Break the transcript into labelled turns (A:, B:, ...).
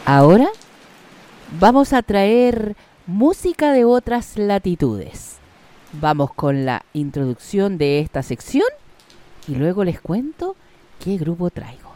A: Ahora vamos a traer música de otras latitudes. Vamos con la introducción de esta sección y luego les cuento qué grupo traigo.